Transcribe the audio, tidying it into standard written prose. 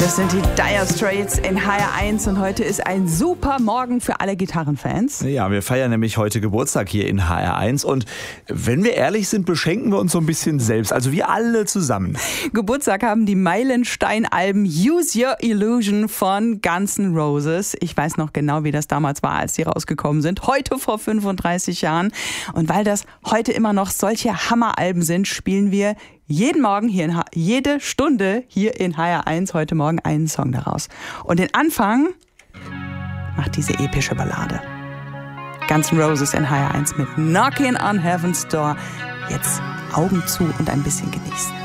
Das sind die Dire Straits in HR1 und heute ist ein super Morgen für alle Gitarrenfans. Ja, wir feiern nämlich heute Geburtstag hier in HR1 und wenn wir ehrlich sind, beschenken wir uns so ein bisschen selbst, also wir alle zusammen. Geburtstag haben die Meilenstein-Alben Use Your Illusion von Guns N' Roses. Ich weiß noch genau, wie das damals war, als die rausgekommen sind. Heute vor 35 Jahren. Und weil das heute immer noch solche Hammeralben sind, spielen wir jeden Morgen jede Stunde hier in HR1 heute Morgen einen Song daraus. Und den Anfang macht diese epische Ballade. Guns N' Roses in HR1 mit Knockin' on Heaven's Door. Jetzt Augen zu und ein bisschen genießen.